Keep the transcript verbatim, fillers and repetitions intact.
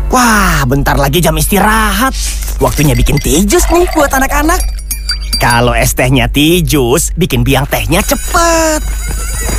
Wah, bentar lagi jam istirahat. Waktunya bikin tea jus nih buat anak-anak. Kalau es tehnya tea jus, bikin biang tehnya cepet.